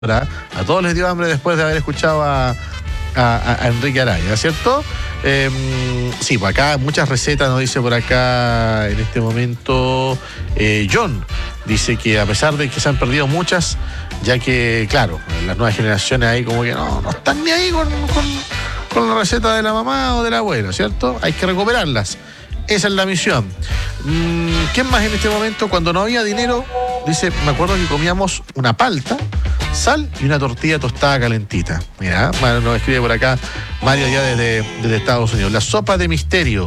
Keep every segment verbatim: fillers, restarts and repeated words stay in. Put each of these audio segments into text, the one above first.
A todos les dio hambre después de haber escuchado a, a, a Enrique Araya, ¿cierto? Eh, sí, pues acá muchas recetas, nos dice por acá en este momento eh, John. Dice que a pesar de que se han perdido muchas, ya que, claro, las nuevas generaciones ahí como que no, no están ni ahí con, con, con la receta de la mamá o del abuelo, ¿cierto? Hay que recuperarlas. Esa es la misión. ¿Quién más en este momento? Cuando no había dinero, dice, me acuerdo que comíamos una palta, sal y una tortilla tostada calentita. Mira, nos escribe por acá Mario ya desde, desde Estados Unidos. La sopa de misterio.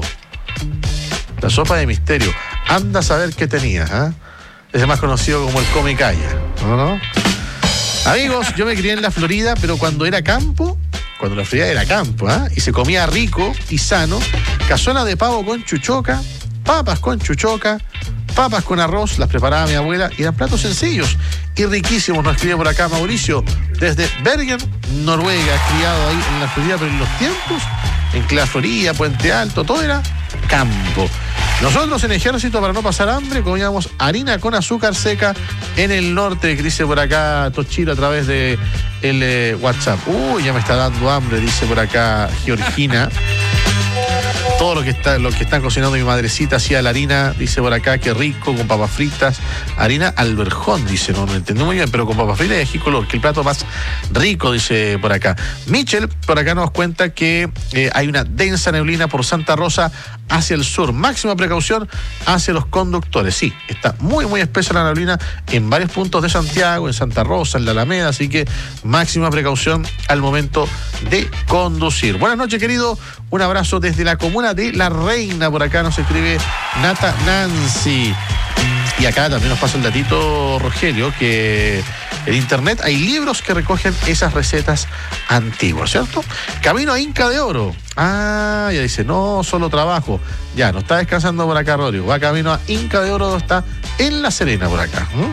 La sopa de misterio. Anda a saber qué tenía, ¿eh? Es más conocido como el come y calla, ¿no? ¿no? Amigos, yo me crié en la Florida, pero cuando era campo, cuando la Florida era campo, ¿eh? Y se comía rico y sano, cazuela de pavo con chuchoca, papas con chuchoca, papas con arroz, las preparaba mi abuela y eran platos sencillos y riquísimos. Nos escribe por acá Mauricio desde Bergen, Noruega, criado ahí en la Florida, pero en los tiempos en que la Florida, Puente Alto, todo era campo. Nosotros en Ejército, para no pasar hambre, comíamos harina con azúcar seca en el norte, que dice por acá Tochiro a través de el eh, WhatsApp. Uy, ya me está dando hambre, dice por acá Georgina. Todo lo que está, lo que están cocinando mi madrecita hacía la harina, dice por acá, qué rico, con papas fritas, harina alberjón, dice, no, no entendí muy bien, pero con papas fritas y ají color, que el plato más rico, dice por acá. Michel por acá nos cuenta que eh, hay una densa neblina por Santa Rosa hacia el sur, máxima precaución hacia los conductores. Sí, está muy muy espesa la neblina en varios puntos de Santiago, en Santa Rosa, en la Alameda, así que máxima precaución al momento de conducir. Buenas noches, querido, un abrazo desde la comuna de La Reina, por acá nos escribe Nata Nancy. Y acá también nos pasa el datito, Rogelio, que en internet hay libros que recogen esas recetas antiguas, ¿cierto? Camino a Inca de Oro. Ah, ya dice, no solo trabajo. Ya, no está descansando por acá, Rodrigo. Va camino a Inca de Oro, está en La Serena por acá. ¿Mm?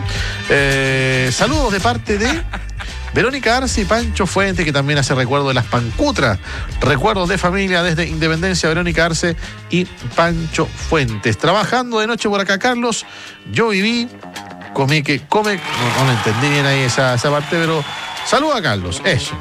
Eh, saludos de parte de Verónica Arce y Pancho Fuente, que también hace recuerdo de las pancutras. Recuerdos de familia desde Independencia, Verónica Arce y Pancho Fuentes. Trabajando de noche por acá, Carlos. Yo viví, comí que come. No, no lo entendí bien ahí esa, esa parte, pero saludos a Carlos. Eso.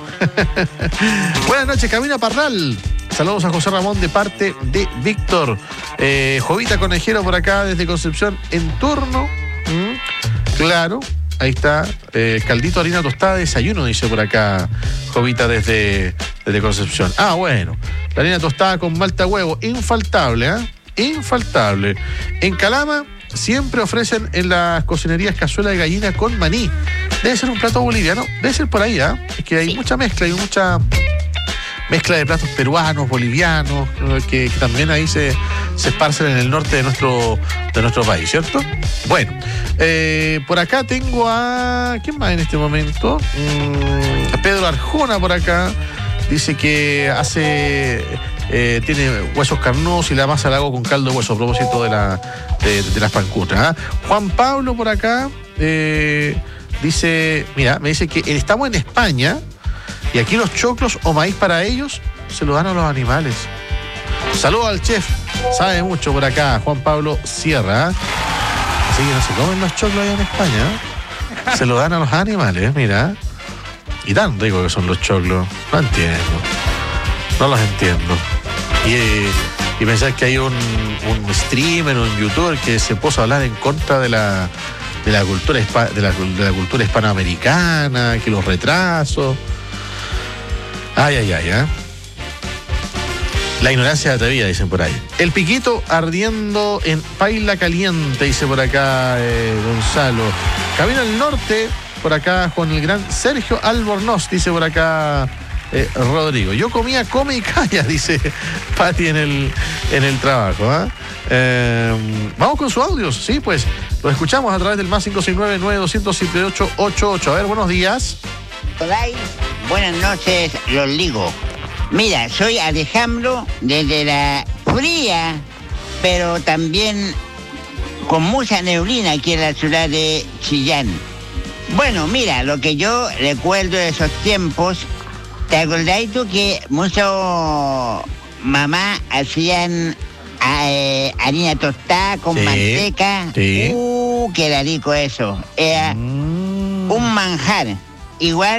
Buenas noches, Camino a Parral. Saludos a José Ramón de parte de Víctor. Eh, Jovita Conejero por acá desde Concepción en turno. ¿Mm? Claro. Ahí está, eh, caldito, harina tostada, desayuno, dice por acá Jovita desde, desde Concepción. Ah, bueno, la harina tostada con malta huevo, infaltable, ¿eh? Infaltable. En Calama siempre ofrecen en las cocinerías cazuela de gallina con maní. Debe ser un plato boliviano, debe ser por ahí, ¿eh? Es que hay sí. mucha mezcla, hay mucha mezcla de platos peruanos, bolivianos, que, que también ahí se, se esparcen en el norte de nuestro, de nuestro país, ¿cierto? Bueno, eh, por acá tengo a... ¿quién más en este momento? Mm, a Pedro Arjona por acá. Dice que hace... Eh, tiene huesos carnosos y la masa la hago con caldo de hueso, a propósito de, la, de, de las pancutras. ¿eh? Juan Pablo por acá eh, dice... Mira, me dice que estamos en España y aquí los choclos o maíz para ellos se lo dan a los animales. Saludos al chef, sabe mucho por acá, Juan Pablo Sierra. ¿eh? Así que no se comen los choclos allá en España, ¿eh? Se lo dan a los animales, mira. Y tan ricos que son los choclos. No entiendo. No los entiendo. Y, y pensar que hay un, un streamer, un youtuber que se puso a hablar en contra de la, de la cultura de la, de la cultura hispanoamericana, que los retrasos. Ay, ay, ay, ¿eh? La ignorancia atrevida, dicen por ahí. El piquito ardiendo en paila caliente, dice por acá eh, Gonzalo. Camino al norte, por acá con el gran Sergio Albornoz, dice por acá eh, Rodrigo. Yo comía come y calla, dice Pati en el, en el trabajo. ¿eh? Eh, vamos con sus audios, sí, pues lo escuchamos a través del más cinco seis nueve, nueve dos cero siete ocho ocho ocho. A ver, buenos días. Hola, buenas noches, los ligo. Mira, soy Alejandro desde la fría, pero también con mucha neblina aquí en la ciudad de Chillán. Bueno, mira, lo que yo recuerdo de esos tiempos, ¿te acordás tú que muchos mamás hacían eh, harina tostada con sí, manteca? Sí. Uh, qué rico eso. Era mm. un manjar. igual